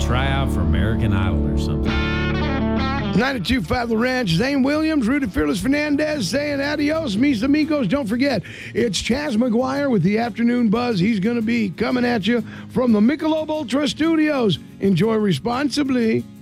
try out for American Idol or something. 92.5 The Ranch, Zane Williams, Rudy Fearless Fernandez saying adios, mis amigos. Don't forget, it's Chaz McGuire with the Afternoon Buzz. He's going to be coming at you from the Michelob Ultra Studios. Enjoy responsibly.